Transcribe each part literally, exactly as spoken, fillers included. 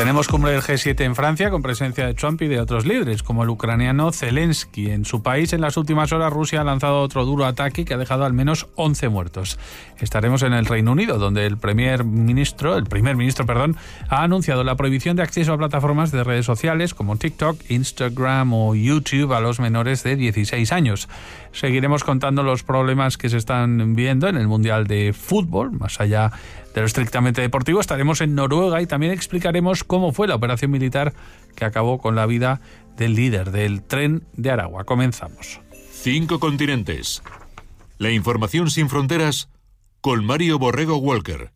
Tenemos cumbre del G siete en Francia con presencia de Trump y de otros líderes, como el ucraniano Zelensky. En su país, en las últimas horas, Rusia ha lanzado otro duro ataque que ha dejado al menos once muertos. Estaremos en el Reino Unido, donde el primer ministro, el primer ministro, perdón, ha anunciado la prohibición de acceso a plataformas de redes sociales como TikTok, Instagram o YouTube a los menores de dieciséis años. Seguiremos contando los problemas que se están viendo en el Mundial de Fútbol, más allá de lo estrictamente deportivo. Estaremos en Noruega y también explicaremos cómo fue la operación militar que acabó con la vida del líder del Tren de Aragua. Comenzamos. Cinco continentes. La información sin fronteras con Mario Borrego Walker.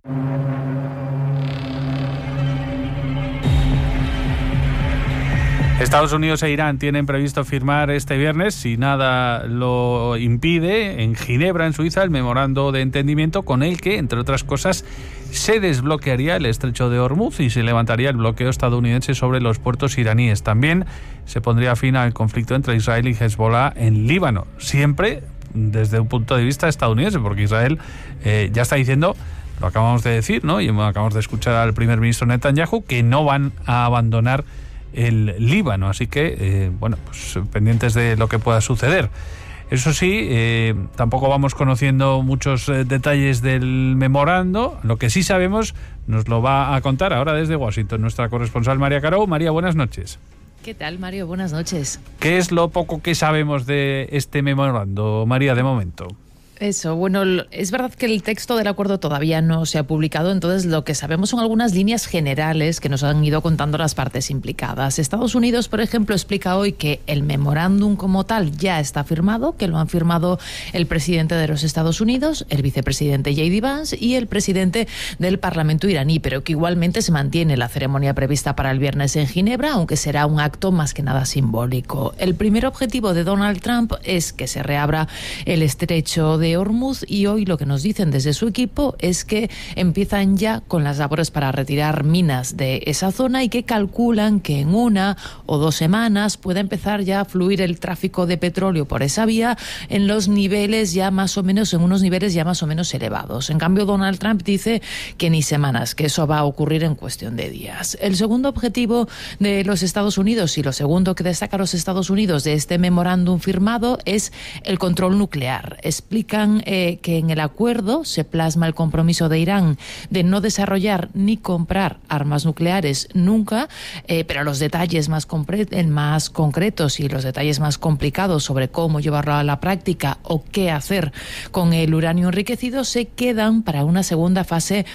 Estados Unidos e Irán tienen previsto firmar este viernes, si nada lo impide, en Ginebra, en Suiza, el memorando de entendimiento con el que, entre otras cosas, se desbloquearía el estrecho de Hormuz y se levantaría el bloqueo estadounidense sobre los puertos iraníes. También se pondría fin al conflicto entre Israel y Hezbollah en Líbano, siempre desde un punto de vista estadounidense, porque Israel eh, ya está diciendo, lo acabamos de decir, ¿no? Y acabamos de escuchar al primer ministro Netanyahu, que no van a abandonar el Líbano, así que eh, bueno, pues pendientes de lo que pueda suceder. Eso sí, eh, tampoco vamos conociendo muchos eh, detalles del memorando. Lo que sí sabemos nos lo va a contar ahora desde Washington nuestra corresponsal María Caro. María, buenas noches. ¿Qué tal, Mario? Buenas noches. ¿Qué es lo poco que sabemos de este memorando, María, de momento? Eso, bueno, es verdad que el texto del acuerdo todavía no se ha publicado, entonces lo que sabemos son algunas líneas generales que nos han ido contando las partes implicadas. Estados Unidos, por ejemplo, explica hoy que el memorándum como tal ya está firmado, que lo han firmado el presidente de los Estados Unidos, el vicepresidente J D Vance y el presidente del Parlamento iraní, pero que igualmente se mantiene la ceremonia prevista para el viernes en Ginebra, aunque será un acto más que nada simbólico. El primer objetivo de Donald Trump es que se reabra el estrecho de de Hormuz y hoy lo que nos dicen desde su equipo es que empiezan ya con las labores para retirar minas de esa zona y que calculan que en una o dos semanas pueda empezar ya a fluir el tráfico de petróleo por esa vía en los niveles ya más o menos, en unos niveles ya más o menos elevados. En cambio, Donald Trump dice que ni semanas, que eso va a ocurrir en cuestión de días. El segundo objetivo de los Estados Unidos y lo segundo que destaca los Estados Unidos de este memorándum firmado es el control nuclear. Explica Eh, que en el acuerdo se plasma el compromiso de Irán de no desarrollar ni comprar armas nucleares nunca, eh, pero los detalles más, más concretos y los detalles más complicados sobre cómo llevarlo a la práctica o qué hacer con el uranio enriquecido se quedan para una segunda fase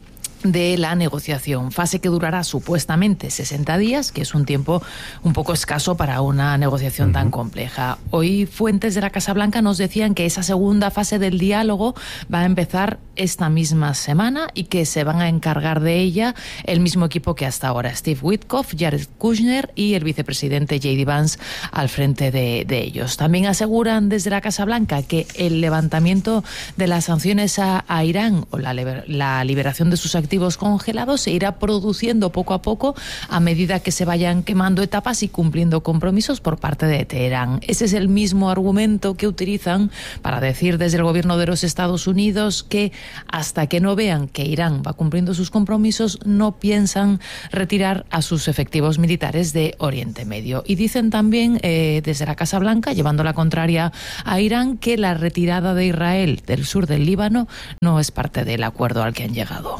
de la negociación, fase que durará supuestamente sesenta días, que es un tiempo un poco escaso para una negociación uh-huh. tan compleja. Hoy fuentes de la Casa Blanca nos decían que esa segunda fase del diálogo va a empezar esta misma semana y que se van a encargar de ella el mismo equipo que hasta ahora, Steve Witkoff, Jared Kushner y el vicepresidente J D Vance al frente de, de ellos. También aseguran desde la Casa Blanca que el levantamiento de las sanciones a, a Irán o la, la liberación de sus activos congelados se irá produciendo poco a poco a medida que se vayan quemando etapas y cumpliendo compromisos por parte de Teherán. Ese es el mismo argumento que utilizan para decir desde el gobierno de los Estados Unidos que hasta que no vean que Irán va cumpliendo sus compromisos no piensan retirar a sus efectivos militares de Oriente Medio. Y dicen también eh, desde la Casa Blanca, llevando la contraria a Irán, que la retirada de Israel del sur del Líbano no es parte del acuerdo al que han llegado.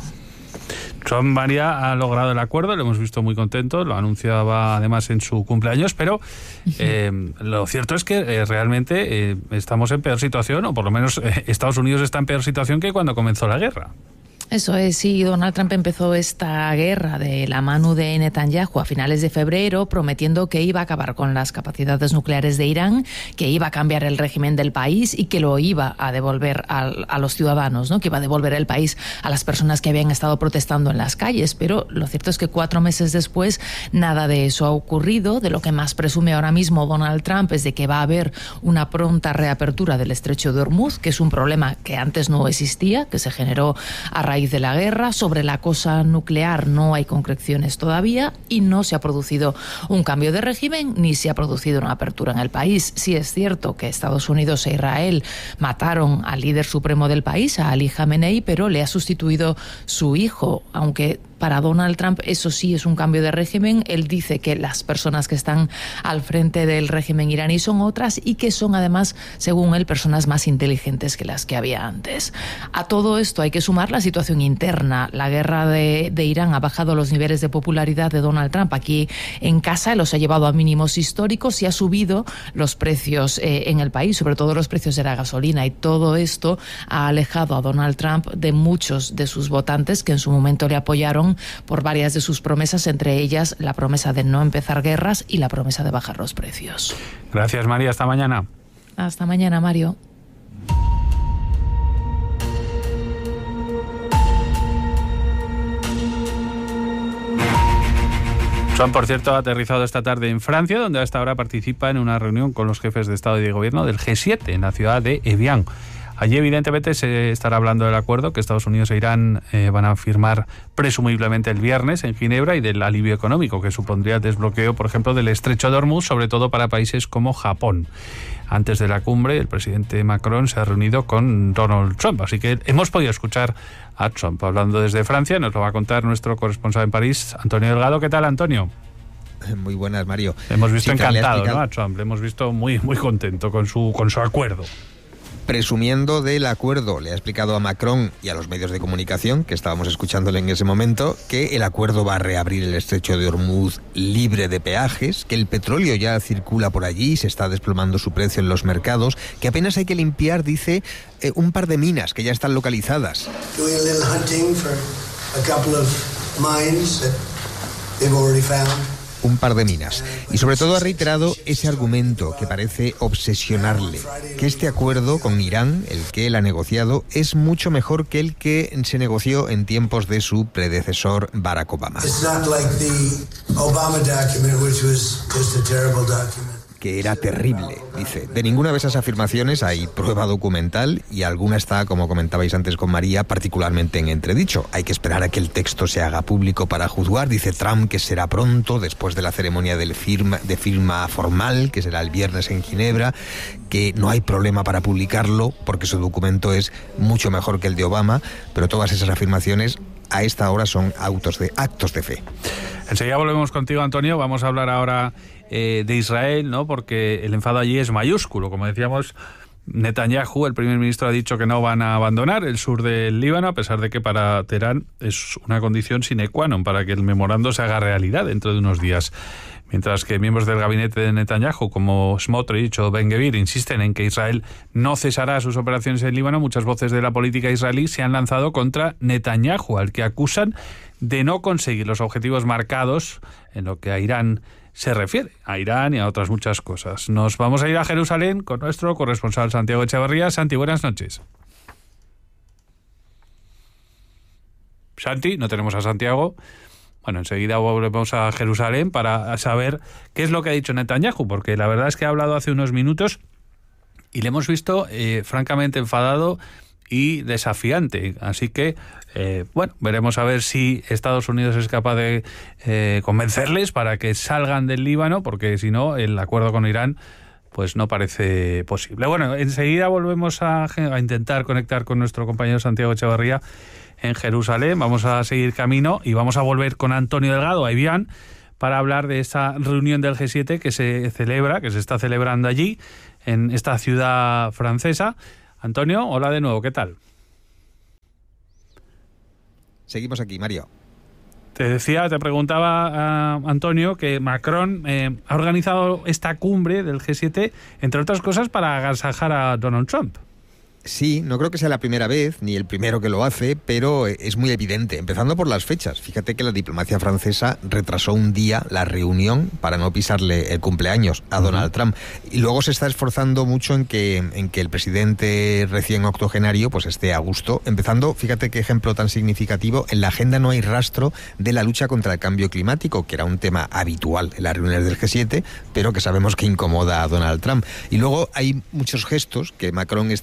Trump, María, ha logrado el acuerdo, lo hemos visto muy contento, lo anunciaba además en su cumpleaños, pero eh, lo cierto es que eh, realmente eh, estamos en peor situación, o por lo menos eh, Estados Unidos está en peor situación que cuando comenzó la guerra. Eso es, sí, Donald Trump empezó esta guerra de la mano de Netanyahu a finales de febrero, prometiendo que iba a acabar con las capacidades nucleares de Irán, que iba a cambiar el régimen del país y que lo iba a devolver a, a los ciudadanos, ¿no? Que iba a devolver el país a las personas que habían estado protestando en las calles. Pero lo cierto es que cuatro meses después nada de eso ha ocurrido. De lo que más presume ahora mismo Donald Trump es de que va a haber una pronta reapertura del estrecho de Hormuz, que es un problema que antes no existía, que se generó a raíz de la guerra. Sobre la cosa nuclear no hay concreciones todavía y no se ha producido un cambio de régimen ni se ha producido una apertura en el país. Sí es cierto que Estados Unidos e Israel mataron al líder supremo del país, a Ali Khamenei, pero le ha sustituido su hijo, aunque Para Donald Trump eso sí es un cambio de régimen. Él dice que las personas que están al frente del régimen iraní son otras y que son además, según él, personas más inteligentes que las que había antes. A todo esto hay que sumar la situación interna. La guerra de, de Irán ha bajado los niveles de popularidad de Donald Trump aquí en casa, los ha llevado a mínimos históricos y ha subido los precios eh, en el país, sobre todo los precios de la gasolina, y todo esto ha alejado a Donald Trump de muchos de sus votantes que en su momento le apoyaron por varias de sus promesas, entre ellas la promesa de no empezar guerras y la promesa de bajar los precios. Gracias, María. Hasta mañana. Hasta mañana, Mario. Trump, por cierto, ha aterrizado esta tarde en Francia, donde hasta ahora participa en una reunión con los jefes de Estado y de Gobierno del G siete en la ciudad de Evian. Allí, evidentemente, se estará hablando del acuerdo que Estados Unidos e Irán eh, van a firmar presumiblemente el viernes en Ginebra y del alivio económico que supondría el desbloqueo, por ejemplo, del estrecho de Hormuz, sobre todo para países como Japón. Antes de la cumbre, el presidente Macron se ha reunido con Donald Trump, así que hemos podido escuchar a Trump hablando desde Francia. Nos lo va a contar nuestro corresponsal en París, Antonio Delgado. ¿Qué tal, Antonio? Muy buenas, Mario. Hemos visto sí, encantado, ¿no?, a Trump. Le hemos visto muy, muy contento con su, con su acuerdo. Presumiendo del acuerdo, le ha explicado a Macron y a los medios de comunicación, que estábamos escuchándole en ese momento, que el acuerdo va a reabrir el estrecho de Hormuz libre de peajes, que el petróleo ya circula por allí, se está desplomando su precio en los mercados, que apenas hay que limpiar, dice, eh, un par de minas que ya están localizadas. Doing a little hunting for a couple of mines that they've already found. Un par de minas. Y sobre todo ha reiterado ese argumento que parece obsesionarle, que este acuerdo con Irán, el que él ha negociado, es mucho mejor que el que se negoció en tiempos de su predecesor Barack Obama. It's not like the Obama document, which was just a terrible document. Que era terrible, dice. De ninguna de esas afirmaciones hay prueba documental y alguna está, como comentabais antes con María, particularmente en entredicho. Hay que esperar a que el texto se haga público para juzgar. Dice Trump que será pronto, después de la ceremonia del firma, de firma formal, que será el viernes en Ginebra, que no hay problema para publicarlo porque su documento es mucho mejor que el de Obama, pero todas esas afirmaciones a esta hora son autos de, actos de fe. Enseguida volvemos contigo, Antonio. Vamos a hablar ahora eh, de Israel, ¿no?, porque el enfado allí es mayúsculo. Como decíamos, Netanyahu, el primer ministro, ha dicho que no van a abandonar el sur del Líbano, a pesar de que para Teherán es una condición sine qua non para que el memorando se haga realidad dentro de unos días. Mientras que miembros del gabinete de Netanyahu, como Smotrich o Ben-Gvir, insisten en que Israel no cesará sus operaciones en Líbano, muchas voces de la política israelí se han lanzado contra Netanyahu, al que acusan de no conseguir los objetivos marcados en lo que a Irán se refiere, a Irán y a otras muchas cosas. Nos vamos a ir a Jerusalén con nuestro corresponsal Santiago Echeverría. Santi, buenas noches. Santi, no tenemos a Santiago. Bueno, enseguida volvemos a Jerusalén para saber qué es lo que ha dicho Netanyahu, porque la verdad es que ha hablado hace unos minutos y le hemos visto eh, francamente enfadado y desafiante. Así que, eh, bueno, veremos a ver si Estados Unidos es capaz de eh, convencerles para que salgan del Líbano, porque si no, el acuerdo con Irán pues no parece posible. Bueno, enseguida volvemos a, a intentar conectar con nuestro compañero Santiago Echeverría en Jerusalén. Vamos a seguir camino y vamos a volver con Antonio Delgado a Evian para hablar de esa reunión del G siete que se celebra, que se está celebrando allí, en esta ciudad francesa. Antonio, hola de nuevo, ¿qué tal? Seguimos aquí, Mario. Te decía, te preguntaba, uh, Antonio, que Macron eh, ha organizado esta cumbre del G siete, entre otras cosas, para agasajar a Donald Trump. Sí, no creo que sea la primera vez, ni el primero que lo hace, pero es muy evidente, empezando por las fechas. Fíjate que la diplomacia francesa retrasó un día la reunión para no pisarle el cumpleaños a Donald uh-huh. Trump. Y luego se está esforzando mucho en que, en que el presidente recién octogenario pues esté a gusto. Empezando, fíjate qué ejemplo tan significativo, en la agenda no hay rastro de la lucha contra el cambio climático, que era un tema habitual en las reuniones del G siete, pero que sabemos que incomoda a Donald Trump. Y luego hay muchos gestos que Macron está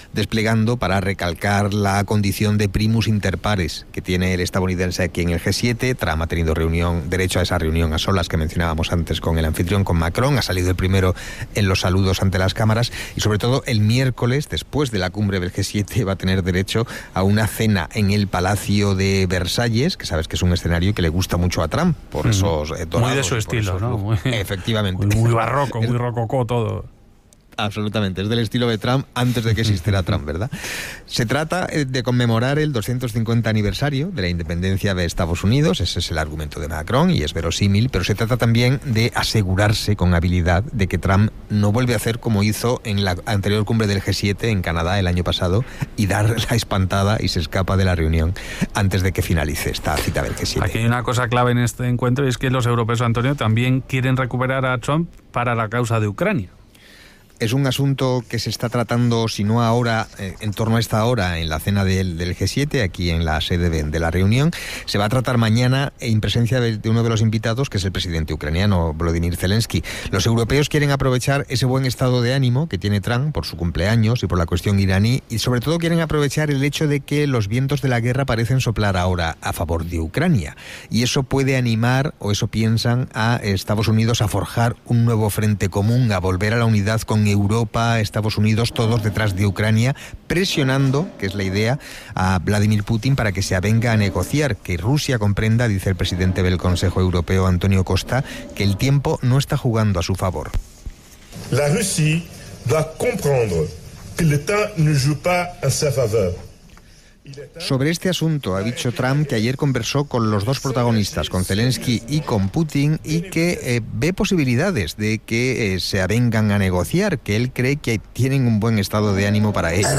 desplegando para recalcar la condición de primus inter pares que tiene el estadounidense aquí en el G siete. Trump ha tenido reunión, derecho a esa reunión a solas que mencionábamos antes con el anfitrión, con Macron, ha salido el primero en los saludos ante las cámaras y sobre todo el miércoles, después de la cumbre del G siete, va a tener derecho a una cena en el Palacio de Versalles, que sabes que es un escenario que le gusta mucho a Trump, por esos eh, dorados, muy de su estilo, ¿no? Muy, efectivamente. Muy, muy barroco, muy rococó todo. Absolutamente, es del estilo de Trump antes de que existiera Trump, ¿verdad? Se trata de conmemorar el doscientos cincuenta aniversario de la independencia de Estados Unidos, ese es el argumento de Macron y es verosímil, pero se trata también de asegurarse con habilidad de que Trump no vuelve a hacer como hizo en la anterior cumbre del G siete en Canadá el año pasado y dar la espantada y se escapa de la reunión antes de que finalice esta cita del G siete. Aquí hay una cosa clave en este encuentro y es que los europeos, Antonio, también quieren recuperar a Trump para la causa de Ucrania. Es un asunto que se está tratando, si no ahora, eh, en torno a esta hora, en la cena del, del G siete, aquí en la sede de, de la reunión. Se va a tratar mañana en presencia de, de uno de los invitados, que es el presidente ucraniano, Volodymyr Zelensky. Los europeos quieren aprovechar ese buen estado de ánimo que tiene Trump por su cumpleaños y por la cuestión iraní, y sobre todo quieren aprovechar el hecho de que los vientos de la guerra parecen soplar ahora a favor de Ucrania. Y eso puede animar, o eso piensan, a Estados Unidos a forjar un nuevo frente común, a volver a la unidad con Europa, Estados Unidos, todos detrás de Ucrania, presionando, que es la idea, a Vladimir Putin para que se avenga a negociar, que Rusia comprenda, dice el presidente del Consejo Europeo, Antonio Costa, que el tiempo no está jugando a su favor. La Rusia doit comprendre que el temps ne joue pas en sa faveur. Sobre este asunto ha dicho Trump que ayer conversó con los dos protagonistas, con Zelensky y con Putin, y que eh, ve posibilidades de que eh, se avengan a negociar, que él cree que tienen un buen estado de ánimo para ello.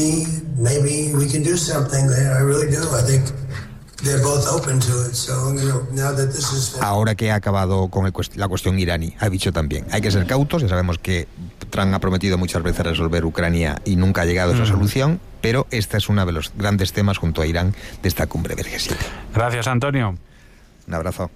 Ahora que ha acabado con el cuest- la cuestión iraní, ha dicho también, hay que ser cautos, ya sabemos que Trump ha prometido muchas veces resolver Ucrania y nunca ha llegado a esa solución, pero este es uno de los grandes temas junto a Irán de esta cumbre del G siete. Gracias, Antonio. Un abrazo.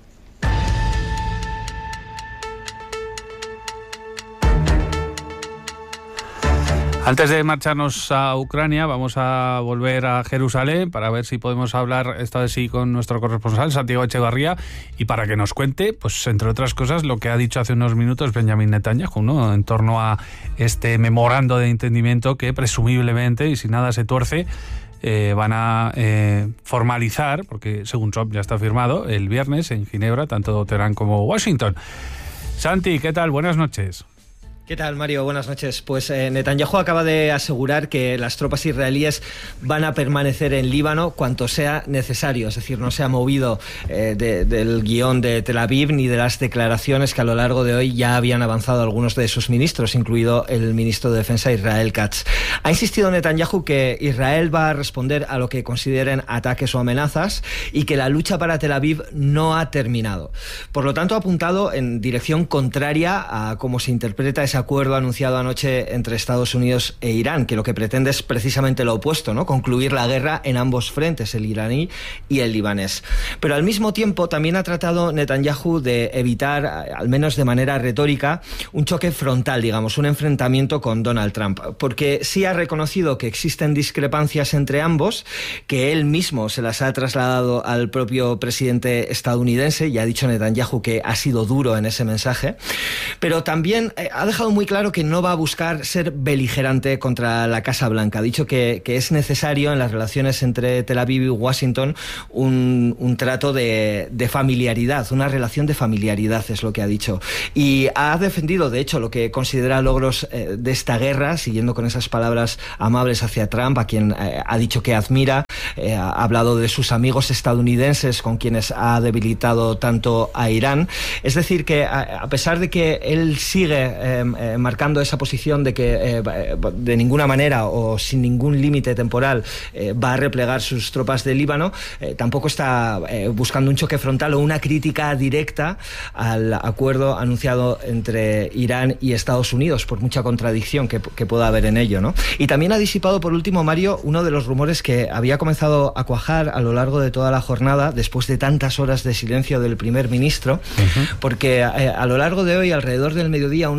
Antes de marcharnos a Ucrania, vamos a volver a Jerusalén para ver si podemos hablar esta vez sí con nuestro corresponsal, Santiago Echevarría, y para que nos cuente, pues entre otras cosas, lo que ha dicho hace unos minutos Benjamin Netanyahu, ¿no?, en torno a este memorando de entendimiento que presumiblemente, y si nada se tuerce, eh, van a eh, formalizar, porque según Trump ya está firmado, el viernes en Ginebra, tanto Teherán como Washington. Santi, ¿qué tal? Buenas noches. ¿Qué tal, Mario? Buenas noches. Pues eh, Netanyahu acaba de asegurar que las tropas israelíes van a permanecer en Líbano cuanto sea necesario, es decir, no se ha movido eh, de, del guión de Tel Aviv ni de las declaraciones que a lo largo de hoy ya habían avanzado algunos de sus ministros, incluido el ministro de Defensa Israel Katz. Ha insistido Netanyahu que Israel va a responder a lo que consideren ataques o amenazas y que la lucha para Tel Aviv no ha terminado. Por lo tanto, ha apuntado en dirección contraria a cómo se interpreta ese acuerdo anunciado anoche entre Estados Unidos e Irán, que lo que pretende es precisamente lo opuesto, ¿no?, concluir la guerra en ambos frentes, el iraní y el libanés. Pero al mismo tiempo también ha tratado Netanyahu de evitar, al menos de manera retórica, un choque frontal, digamos, un enfrentamiento con Donald Trump, porque sí ha reconocido que existen discrepancias entre ambos, que él mismo se las ha trasladado al propio presidente estadounidense, y ha dicho Netanyahu que ha sido duro en ese mensaje, pero también eh, ha dejado muy claro que no va a buscar ser beligerante contra la Casa Blanca. Ha dicho que, que es necesario en las relaciones entre Tel Aviv y Washington un, un trato de, de familiaridad, una relación de familiaridad es lo que ha dicho. Y ha defendido, de hecho, lo que considera logros eh, de esta guerra, siguiendo con esas palabras amables hacia Trump, a quien eh, ha dicho que admira. Eh, ha hablado de sus amigos estadounidenses con quienes ha debilitado tanto a Irán. Es decir, que a, a pesar de que él sigue eh, eh, marcando esa posición de que eh, de ninguna manera o sin ningún límite temporal eh, va a replegar sus tropas de Líbano, eh, tampoco está eh, buscando un choque frontal o una crítica directa al acuerdo anunciado entre Irán y Estados Unidos, por mucha contradicción que, que pueda haber en ello, ¿no? Y también ha disipado, por último, Mario, uno de los rumores que había comenzado a cuajar a lo largo de toda la jornada, después de tantas horas de silencio del primer ministro, uh-huh. porque eh, a lo largo de hoy, alrededor del mediodía, uno de sus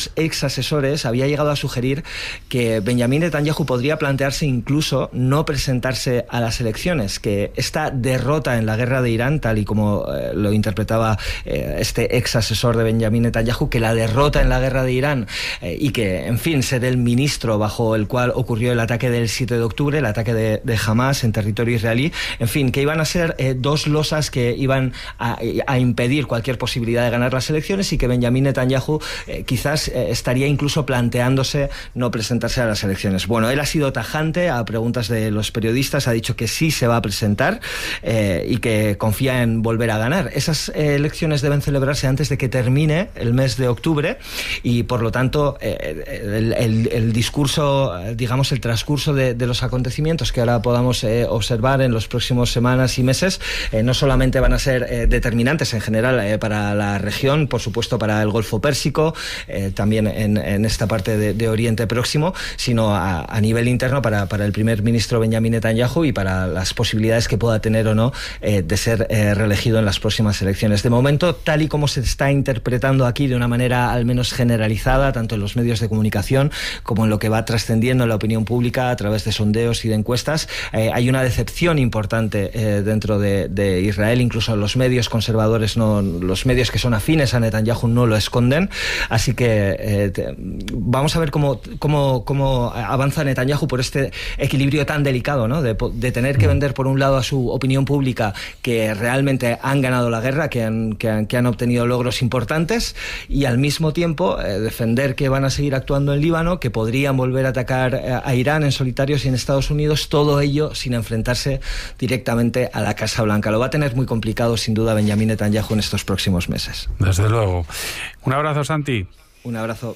sus ex asesores había llegado a sugerir que Benjamín Netanyahu podría plantearse incluso no presentarse a las elecciones, que esta derrota en la guerra de Irán, tal y como eh, lo interpretaba eh, este ex asesor de Benjamín Netanyahu, que la derrota en la guerra de Irán eh, y que, en fin, ser el ministro bajo el cual ocurrió el ataque del siete de octubre, el ataque de, de Hamas en territorio israelí, en fin, que iban a ser eh, dos losas que iban a, a impedir cualquier posibilidad de ganar las elecciones, y que Benjamín Netanyahu eh, quizás eh, estaría incluso planteándose no presentarse a las elecciones. Bueno, él ha sido tajante a preguntas de los periodistas, ha dicho que sí se va a presentar eh, y que confía en volver a ganar. Esas eh, elecciones deben celebrarse antes de que termine el mes de octubre, y por lo tanto eh, el, el, el discurso, digamos el transcurso de, de los acontecimientos que ahora podamos eh, observar en las próximas semanas y meses eh, no solamente van a ser eh, determinantes en general eh, para la región, por supuesto para el Golfo Pérsico, eh, también en, en esta parte de, de Oriente Próximo, sino a, a nivel interno para, para el primer ministro Benjamín Netanyahu y para las posibilidades que pueda tener o no eh, de ser eh, reelegido en las próximas elecciones. De momento, tal y como se está interpretando aquí de una manera al menos generalizada, tanto en los medios de comunicación como en lo que va trascendiendo en la opinión pública a través de sondeos y de encuestas, eh, hay una decepción importante eh, dentro de, de Israel. Incluso los medios conservadores, no, los medios que son afines a Netanyahu no lo esconden. Así que eh, te, vamos a ver cómo, cómo, cómo avanza Netanyahu por este equilibrio tan delicado, ¿no? De, de tener que vender por un lado a su opinión pública que realmente han ganado la guerra, que han, que han, que han obtenido logros importantes, y al mismo tiempo eh, defender que van a seguir actuando en Líbano, que podrían volver a atacar eh, a Irán en solitarios y en Estados Unidos, todo ello sin enfrentarse directamente a la Casa Blanca. Lo va a tener muy complicado, sin duda, Benjamín Netanyahu en estos próximos meses. Desde luego. Un abrazo, Santi. Un abrazo.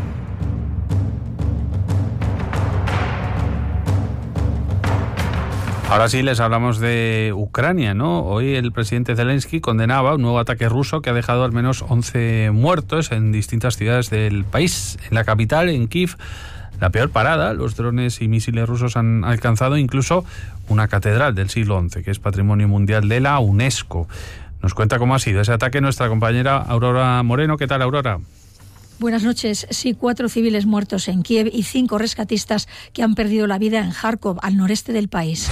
Ahora sí les hablamos de Ucrania, ¿no? Hoy el presidente Zelensky condenaba un nuevo ataque ruso que ha dejado al menos once muertos en distintas ciudades del país. En la capital, en Kiev, la peor parada. Los drones y misiles rusos han alcanzado incluso una catedral del siglo once, que es Patrimonio Mundial de la UNESCO. Nos cuenta cómo ha sido ese ataque nuestra compañera Aurora Moreno. ¿Qué tal, Aurora? Buenas noches. Sí, cuatro civiles muertos en Kiev y cinco rescatistas que han perdido la vida en Kharkov, al noreste del país.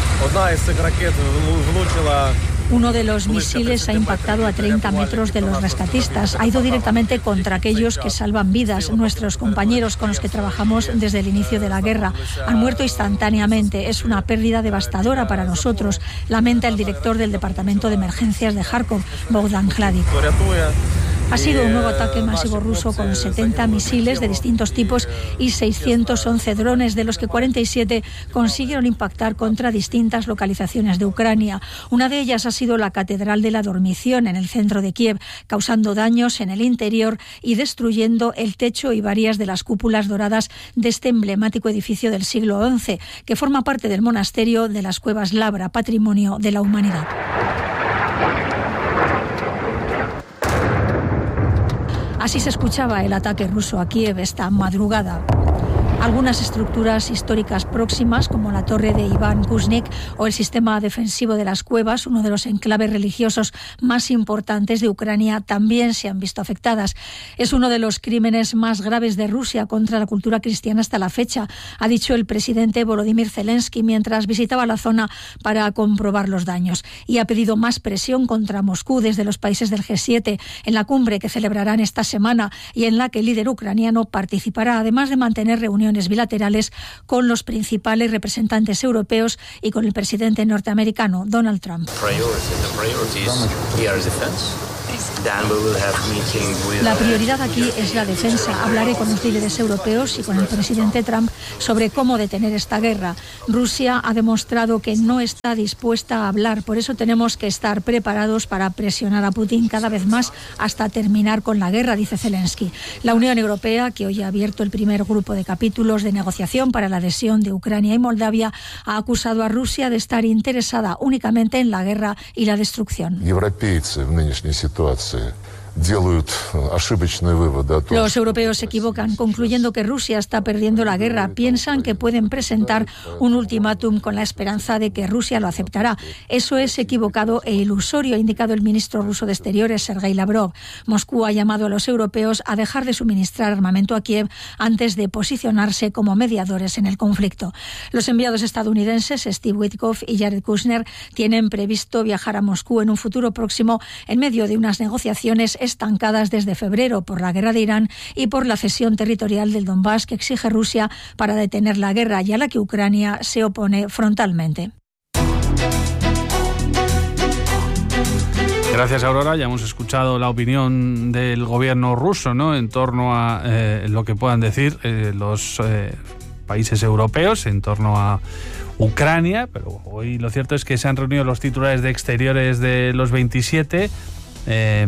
Uno de los misiles ha impactado a treinta metros de los rescatistas. Ha ido directamente contra aquellos que salvan vidas. Nuestros compañeros con los que trabajamos desde el inicio de la guerra han muerto instantáneamente. Es una pérdida devastadora para nosotros, lamenta el director del Departamento de Emergencias de Kharkov, Bogdan Hladik. Ha sido un nuevo ataque masivo ruso con setenta misiles de distintos tipos y seiscientos once drones, de los que cuarenta y siete consiguieron impactar contra distintas localizaciones de Ucrania. Una de ellas ha sido la Catedral de la Dormición en el centro de Kiev, causando daños en el interior y destruyendo el techo y varias de las cúpulas doradas de este emblemático edificio del siglo once, que forma parte del monasterio de las Cuevas Labra, Patrimonio de la Humanidad. Así se escuchaba el ataque ruso a Kiev esta madrugada. Algunas estructuras históricas próximas, como la torre de Iván Kuznik o el sistema defensivo de las cuevas, uno de los enclaves religiosos más importantes de Ucrania, también se han visto afectadas. Es uno de los crímenes más graves de Rusia contra la cultura cristiana hasta la fecha, ha dicho el presidente Volodymyr Zelensky mientras visitaba la zona para comprobar los daños, y ha pedido más presión contra Moscú desde los países del G siete en la cumbre que celebrarán esta semana y en la que el líder ucraniano participará, además de mantener reuniones bilaterales con los principales representantes europeos y con el presidente norteamericano Donald Trump. La prioridad aquí es la defensa. Hablaré con los líderes europeos y con el presidente Trump sobre cómo detener esta guerra. Rusia ha demostrado que no está dispuesta a hablar, por eso tenemos que estar preparados para presionar a Putin cada vez más hasta terminar con la guerra, dice Zelensky. La Unión Europea, que hoy ha abierto el primer grupo de capítulos de negociación para la adhesión de Ucrania y Moldavia, ha acusado a Rusia de estar interesada únicamente en la guerra y la destrucción. Los europeos se equivocan, concluyendo que Rusia está perdiendo la guerra. Piensan que pueden presentar un ultimátum con la esperanza de que Rusia lo aceptará. Eso es equivocado e ilusorio, ha indicado el ministro ruso de Exteriores, Sergei Lavrov. Moscú ha llamado a los europeos a dejar de suministrar armamento a Kiev antes de posicionarse como mediadores en el conflicto. Los enviados estadounidenses, Steve Witkoff y Jared Kushner, tienen previsto viajar a Moscú en un futuro próximo en medio de unas negociaciones estancadas desde febrero por la guerra de Irán y por la cesión territorial del Donbass que exige Rusia para detener la guerra y a la que Ucrania se opone frontalmente. Gracias, Aurora. Ya hemos escuchado la opinión del gobierno ruso, ¿no?, en torno a eh, lo que puedan decir eh, los eh, países europeos en torno a Ucrania, pero hoy lo cierto es que se han reunido los titulares de Exteriores de los veintisiete eh,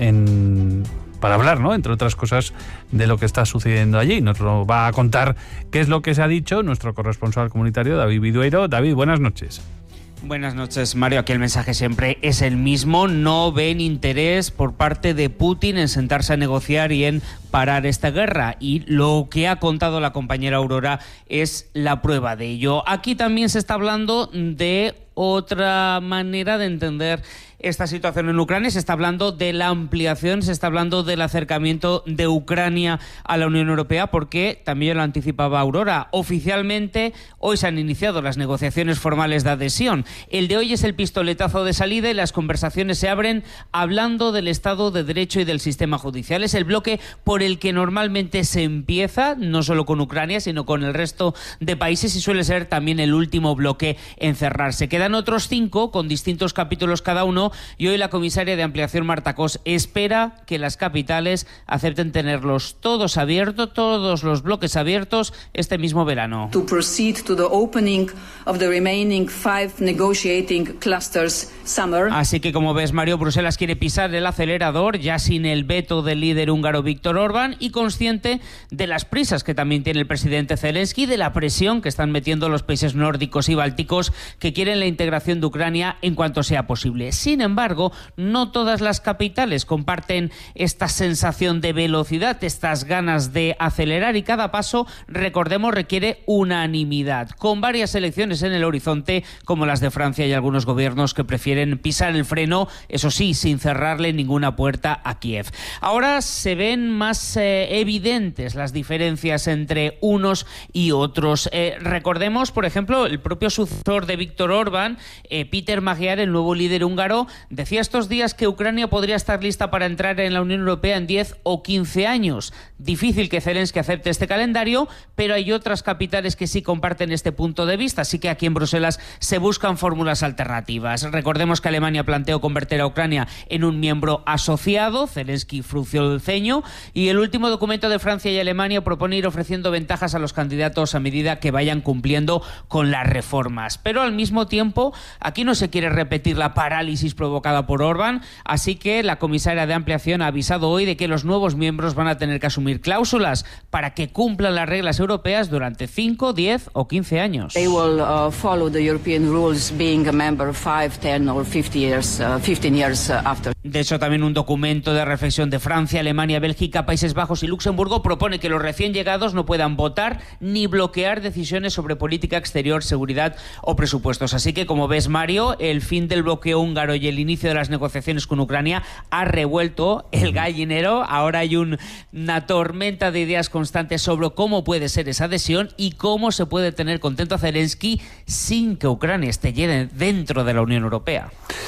en, para hablar, ¿no?, entre otras cosas, de lo que está sucediendo allí. Nos lo va a contar qué es lo que se ha dicho nuestro corresponsal comunitario, David Vidueiro. David, buenas noches. Buenas noches, Mario. Aquí el mensaje siempre es el mismo. No ven interés por parte de Putin en sentarse a negociar y en parar esta guerra. Y lo que ha contado la compañera Aurora es la prueba de ello. Aquí también se está hablando de otra manera de entender esta situación en Ucrania. Se está hablando de la ampliación, se está hablando del acercamiento de Ucrania a la Unión Europea, porque también lo anticipaba Aurora. Oficialmente, hoy se han iniciado las negociaciones formales de adhesión. El de hoy es el pistoletazo de salida y las conversaciones se abren hablando del Estado de Derecho y del sistema judicial. Es el bloque por el que normalmente se empieza, no solo con Ucrania, sino con el resto de países, y suele ser también el último bloque en cerrarse. Quedan otros cinco, con distintos capítulos cada uno, y hoy la comisaria de Ampliación, Marta Cos, espera que las capitales acepten tenerlos todos abiertos, todos los bloques abiertos, este mismo verano. To proceed to the opening of the remaining five negotiating clusters summer. Así que, como ves, Mario, Bruselas quiere pisar el acelerador, ya sin el veto del líder húngaro Viktor Orbán, y consciente de las prisas que también tiene el presidente Zelensky, de la presión que están metiendo los países nórdicos y bálticos, que quieren la integración de Ucrania en cuanto sea posible. Sin embargo, no todas las capitales comparten esta sensación de velocidad, estas ganas de acelerar, y cada paso, recordemos, requiere unanimidad, con varias elecciones en el horizonte, como las de Francia y algunos gobiernos que prefieren pisar el freno, eso sí, sin cerrarle ninguna puerta a Kiev. Ahora se ven más eh, evidentes las diferencias entre unos y otros. Eh, recordemos, por ejemplo, el propio sucesor de Viktor Orbán, eh, Peter Magyar, el nuevo líder húngaro, decía estos días que Ucrania podría estar lista para entrar en la Unión Europea en diez o quince años. Difícil que Zelensky acepte este calendario, pero hay otras capitales que sí comparten este punto de vista, así que aquí en Bruselas se buscan fórmulas alternativas. Recordemos que Alemania planteó convertir a Ucrania en un miembro asociado, Zelensky frunció el ceño, y el último documento de Francia y Alemania propone ir ofreciendo ventajas a los candidatos a medida que vayan cumpliendo con las reformas. Pero al mismo tiempo, aquí no se quiere repetir la parálisis provocada por Orbán, así que la comisaria de Ampliación ha avisado hoy de que los nuevos miembros van a tener que asumir cláusulas para que cumplan las reglas europeas durante cinco, diez o quince años. They will uh, follow the European rules being a member five, ten or fifty years, uh, fifteen years uh, after. De hecho, también un documento de reflexión de Francia, Alemania, Bélgica, Países Bajos y Luxemburgo propone que los recién llegados no puedan votar ni bloquear decisiones sobre política exterior, seguridad o presupuestos. Así que, como ves, Mario, el fin del bloqueo húngaro y el inicio de las negociaciones con Ucrania ha revuelto el gallinero. Ahora hay un, una tormenta de ideas constantes sobre cómo puede ser esa adhesión y cómo se puede tener contento a Zelensky sin que Ucrania esté dentro de la Unión Europea.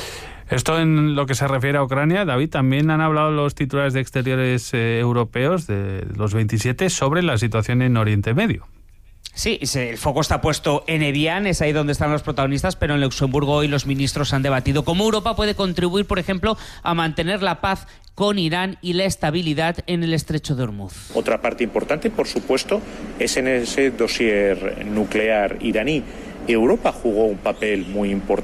Esto en lo que se refiere a Ucrania, David, también han hablado los titulares de Exteriores eh, europeos de los veintisiete sobre la situación en Oriente Medio. Sí, el foco está puesto en Evian, es ahí donde están los protagonistas, pero en Luxemburgo hoy los ministros han debatido cómo Europa puede contribuir, por ejemplo, a mantener la paz con Irán y la estabilidad en el estrecho de Hormuz. Otra parte importante, por supuesto, es en ese dossier nuclear iraní. Europa jugó un papel muy importante.